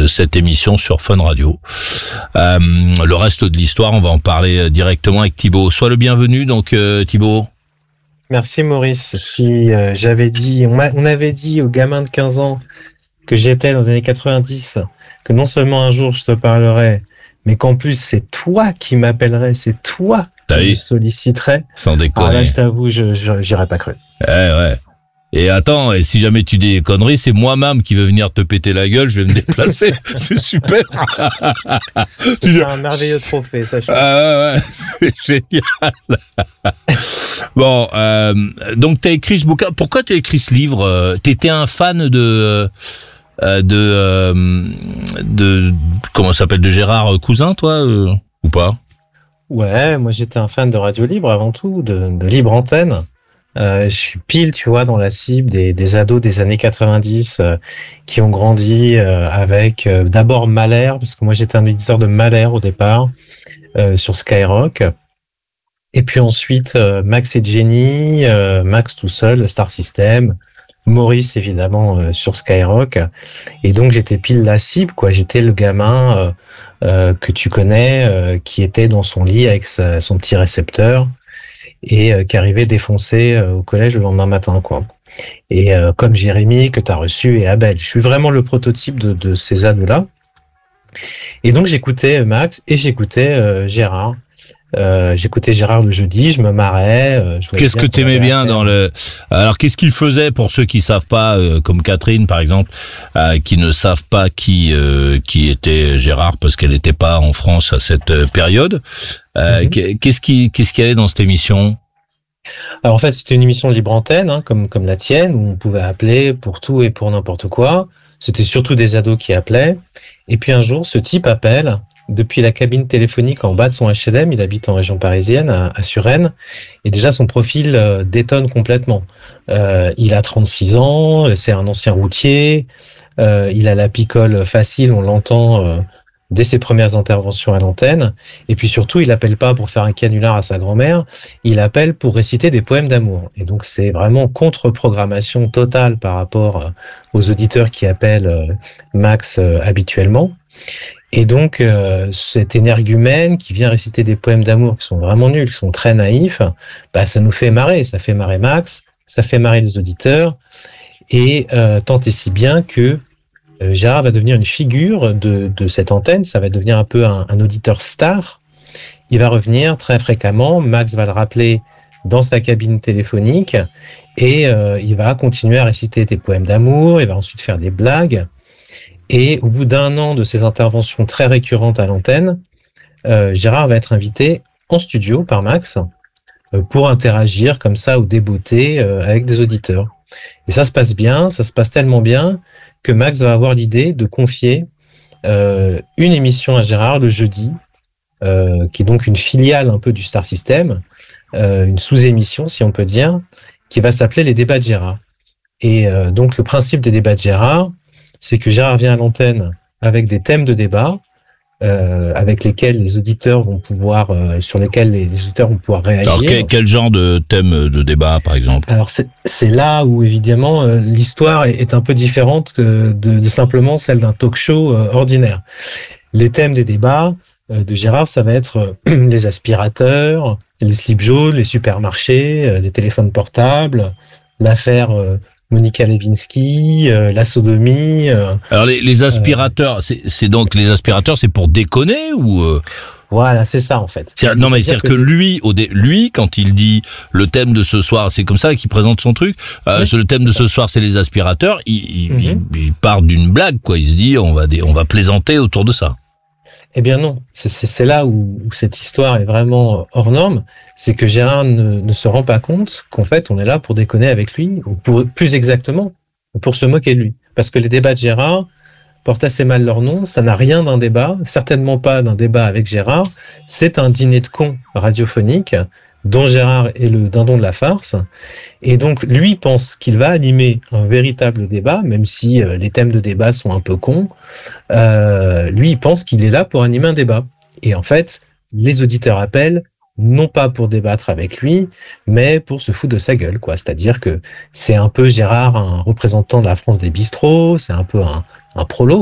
cette émission sur Fun Radio. Le reste de l'histoire, on va en parler directement avec Thibaut. Sois le bienvenu, donc Thibaut. Merci Maurice. Si on avait dit aux gamins de 15 ans que j'étais dans les années 90, que non seulement un jour je te parlerais, mais qu'en plus c'est toi qui m'appellerais, c'est toi qui me solliciterais. Sans déconner. Alors là, je t'avoue, j'irais pas cru. Ouais. Et attends, et si jamais tu dis des conneries, c'est moi-même qui vais venir te péter la gueule, je vais me déplacer. C'est super. C'est un merveilleux trophée, ça. Ouais, c'est génial. Bon, donc t'as écrit ce bouquin. Pourquoi t'as écrit ce livre? T'étais un fan de comment ça s'appelle, de Gérard Cousin, toi, ou pas? Ouais, moi j'étais un fan de radio libre avant tout, de libre antenne. Je suis pile, tu vois, dans la cible des ados des années 90 qui ont grandi avec d'abord Mahler, parce que moi j'étais un auditeur de Mahler au départ, sur Skyrock. Et puis ensuite Max et Jenny, Max tout seul, Star System, Maurice évidemment sur Skyrock. Et donc j'étais pile la cible, quoi. J'étais le gamin que tu connais, qui était dans son lit avec son petit récepteur et qui arrivait défoncé au collège le lendemain matin, quoi. Et comme Jérémy que tu as reçu et Abel, je suis vraiment le prototype de ces ados-là. Et donc j'écoutais Max et j'écoutais Gérard. J'écoutais Gérard le jeudi, je me marrais. Qu'est-ce que t'aimais bien dans le... Alors, qu'est-ce qu'il faisait pour ceux qui savent pas, comme Catherine par exemple, qui ne savent pas qui était Gérard parce qu'elle n'était pas en France à cette période. Qu'est-ce qu'il y avait dans cette émission? Alors en fait, c'était une émission de libre antenne, hein, comme la tienne, où on pouvait appeler pour tout et pour n'importe quoi. C'était surtout des ados qui appelaient. Et puis un jour, ce type appelle depuis la cabine téléphonique en bas de son HLM. Il habite en région parisienne, à Suresnes. Et déjà, son profil détonne complètement. Il a 36 ans, c'est un ancien routier. Il a la picole facile, on l'entend dès ses premières interventions à l'antenne. Et puis surtout, il appelle pas pour faire un canular à sa grand-mère, il appelle pour réciter des poèmes d'amour. Et donc, c'est vraiment contre-programmation totale par rapport aux auditeurs qui appellent Max habituellement. Et donc, cet énergumène qui vient réciter des poèmes d'amour qui sont vraiment nuls, qui sont très naïfs, bah, ça nous fait marrer. Ça fait marrer Max, ça fait marrer les auditeurs. Et tant et si bien que Gérard va devenir une figure de cette antenne. Ça va devenir un peu un auditeur star. Il va revenir très fréquemment. Max va le rappeler dans sa cabine téléphonique. Et il va continuer à réciter des poèmes d'amour. Il va ensuite faire des blagues. Et au bout d'un an de ces interventions très récurrentes à l'antenne, Gérard va être invité en studio par Max pour interagir comme ça ou déboter avec des auditeurs. Et ça se passe bien, ça se passe tellement bien que Max va avoir l'idée de confier une émission à Gérard le jeudi, qui est donc une filiale un peu du Star System, une sous-émission si on peut dire, qui va s'appeler les débats de Gérard. Et donc le principe des débats de Gérard, c'est que Gérard vient à l'antenne avec des thèmes de débat, avec lesquels les auditeurs vont pouvoir, sur lesquels les auditeurs vont pouvoir réagir. Alors quel genre de thème de débat, par exemple? Alors c'est là où évidemment l'histoire est un peu différente de simplement celle d'un talk-show ordinaire. Les thèmes des débats de Gérard, ça va être les aspirateurs, les slips jaunes, les supermarchés, les téléphones portables, l'affaire Monica Lewinsky, la sodomie. Alors les aspirateurs, c'est donc les aspirateurs, c'est pour déconner ou Voilà, c'est ça en fait. Non mais c'est-à-dire que lui, quand il dit le thème de ce soir, c'est comme ça qu'il présente son truc. Oui. Le thème de ce soir, c'est les aspirateurs. Il part d'une blague, quoi. Il se dit on va plaisanter autour de ça. Eh bien non, c'est là où cette histoire est vraiment hors norme, c'est que Gérard ne se rend pas compte qu'en fait on est là pour déconner avec lui, ou plus exactement, pour se moquer de lui. Parce que les débats de Gérard portent assez mal leur nom, ça n'a rien d'un débat, certainement pas d'un débat avec Gérard, c'est un dîner de cons radiophonique dont Gérard est le dindon de la farce. Et donc, lui pense qu'il va animer un véritable débat, même si les thèmes de débat sont un peu cons. Lui, il pense qu'il est là pour animer un débat. Et en fait, les auditeurs appellent non pas pour débattre avec lui, mais pour se foutre de sa gueule, quoi. C'est-à-dire que c'est un peu Gérard, un représentant de la France des bistrots, c'est un peu un prolo.